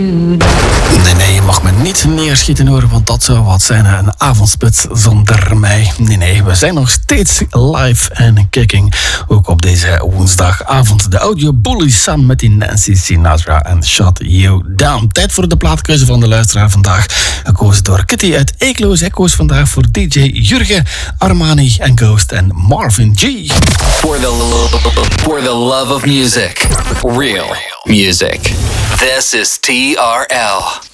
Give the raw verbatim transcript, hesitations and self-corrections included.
Nee, nee, je mag me niet neerschieten hoor, want dat zou wat zijn, een avondspits zonder mij. Nee, nee, we zijn nog steeds live en kicking. Ook op deze woensdagavond. De audio bully samen met die Nancy Sinatra en Shut You Down. Tijd voor de plaatkeuze van de luisteraar vandaag. Gekozen door Kitty uit Eeklo. Zij koos vandaag voor D J Jurgen, Armani en Ghost en Marvin G. For the, lo- for the love of music. Real music. This is T R L.